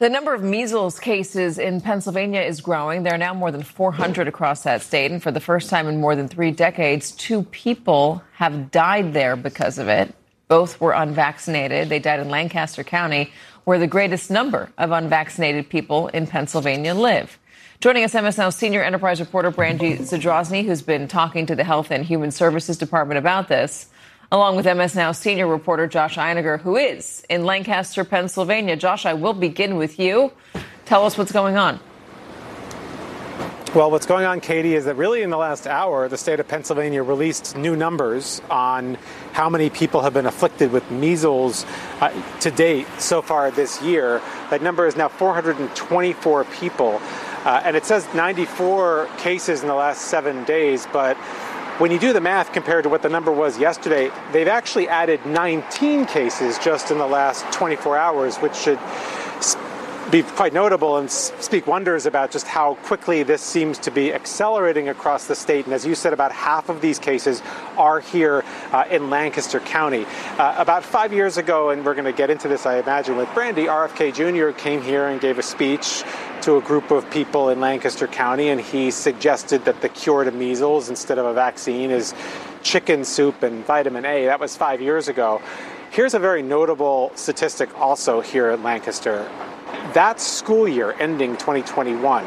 The number of measles cases in Pennsylvania is growing. There are now more than 400 across that state. And for the first time in more than 3 decades, 2 people have died there because of it. Both were unvaccinated. They died in Lancaster County, where the greatest number of unvaccinated people in Pennsylvania live. Joining us, MS Now senior enterprise reporter Brandy Zadrozny, who's been talking to the Health and Human Services Department about this, along with MS Now senior reporter Josh Einiger, who is in Lancaster, Pennsylvania. Josh, I will begin with you. Tell us what's going on. Well, what's going on, Katie, is that really in the last hour, the state of Pennsylvania released new numbers on how many people have been afflicted with measles to date so far this year. That number is now 424 people. And it says 94 cases in the last 7 days. But when you do the math compared to what the number was yesterday, they've actually added 19 cases just in the last 24 hours, which should be quite notable and speak wonders about just how quickly this seems to be accelerating across the state. And as you said, about half of these cases are here in Lancaster County. About 5 years ago, and we're going to get into this, I imagine, with Brandy, RFK Jr. came here and gave a speech to a group of people in Lancaster County, and he suggested that the cure to measles instead of a vaccine is chicken soup and vitamin A. That was 5 years ago. Here's a very notable statistic also here at Lancaster. That school year ending 2021,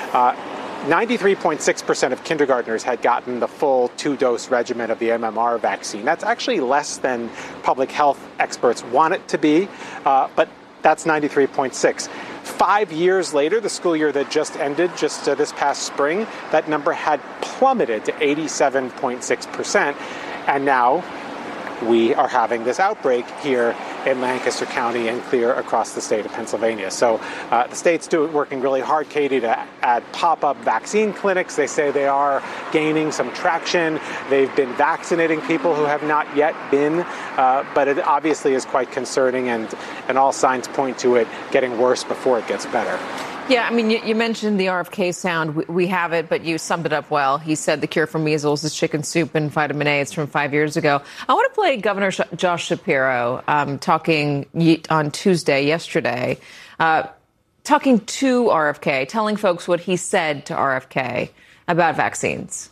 93.6% of kindergartners had gotten the full 2-dose regimen of the MMR vaccine. That's actually less than public health experts want it to be, but that's 93.6. 5 years later, the school year that just ended just this past spring, that number had plummeted to 87.6%. And now we are having this outbreak here in Lancaster County and clear across the state of Pennsylvania. So the state's working really hard, Katie, to add pop-up vaccine clinics. They say they are gaining some traction. They've been vaccinating people who have not yet been, but it obviously is quite concerning, and all signs point to it getting worse before it gets better. Yeah, I mean, you mentioned the RFK sound. We have it, but you summed it up well. He said the cure for measles is chicken soup and vitamin A. It's from 5 years ago. I want to play Governor Josh Shapiro talking on Tuesday, yesterday, talking to RFK, telling folks what he said to RFK about vaccines.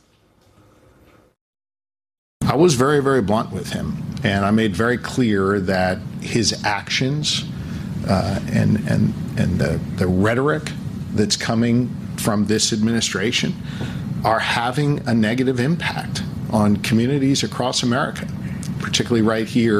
I was very, very blunt with him, and I made very clear that his actions and the rhetoric that's coming from this administration are having a negative impact on communities across America, particularly right here